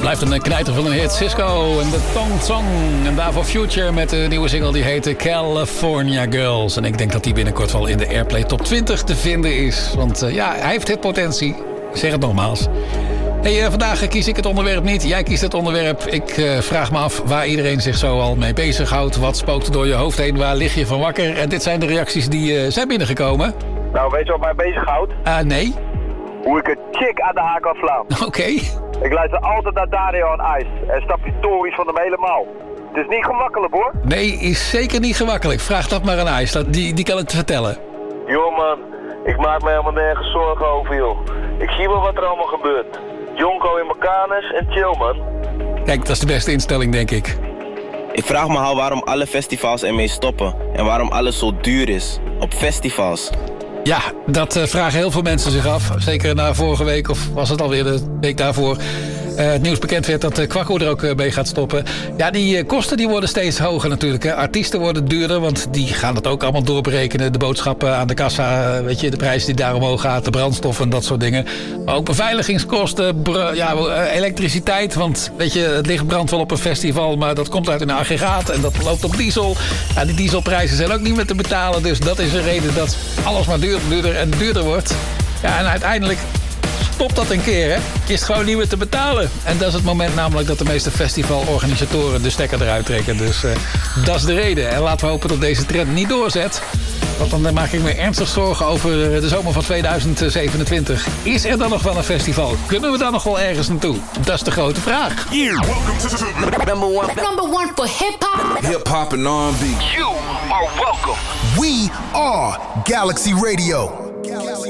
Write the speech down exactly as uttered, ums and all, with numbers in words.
Blijft een knijter van een hit. Cisco en de Tong Song. En daarvoor Future met de nieuwe single die heet California Girls. En ik denk dat die binnenkort wel in de Airplay Top twintig te vinden is. Want uh, ja, hij heeft hitpotentie. Ik zeg het nogmaals. Hey, uh, vandaag kies ik het onderwerp niet. Jij kiest het onderwerp. Ik uh, vraag me af waar iedereen zich zo al mee bezighoudt. Wat spookt er door je hoofd heen? Waar lig je van wakker? En dit zijn de reacties die uh, zijn binnengekomen. Nou, weet je wat mij bezighoudt? Uh, nee. Hoe ik een chick aan de haak kan slaan. Oké. Okay. Ik luister altijd naar Dario en Ice. En snap je tories van hem helemaal. Het is niet gemakkelijk hoor. Nee, is zeker niet gemakkelijk. Vraag dat maar aan Ice. Die, die kan het vertellen. Joh man, ik maak me helemaal nergens zorgen over joh. Ik zie wel wat er allemaal gebeurt. Jonko in Mechanis en chill man. Kijk, dat is de beste instelling denk ik. Ik vraag me al waarom alle festivals ermee stoppen. En waarom alles zo duur is. Op festivals. Ja, dat uh, vragen heel veel mensen zich af. Zeker na vorige week, of was het alweer de week daarvoor... Uh, het nieuws bekend werd dat uh, Quacko er ook uh, mee gaat stoppen. Ja, die uh, kosten die worden steeds hoger natuurlijk. Hè. Artiesten worden duurder, want die gaan dat ook allemaal doorberekenen. De boodschappen aan de kassa, uh, weet je, de prijs die daar omhoog gaat. De brandstof en dat soort dingen. Maar ook beveiligingskosten, br- ja, uh, elektriciteit. Want weet je, het licht brandt wel op een festival, maar dat komt uit een aggregaat. En dat loopt op diesel. Ja, die dieselprijzen zijn ook niet meer te betalen. Dus dat is een reden dat alles maar duurder, duurder en duurder wordt. Ja, en uiteindelijk... Stop dat een keer, hè. Is het gewoon niet meer te betalen. En dat is het moment namelijk dat de meeste festivalorganisatoren de stekker eruit trekken. Dus uh, dat is de reden. En laten we hopen dat deze trend niet doorzet. Want dan maak ik me ernstig zorgen over de zomer van tweeduizend zevenentwintig. Is er dan nog wel een festival? Kunnen we daar nog wel ergens naartoe? Dat is de grote vraag. Yeah. Number one. Number one for hip-hop. Hip-hop and R and B. You are welcome. We are Galaxy Radio.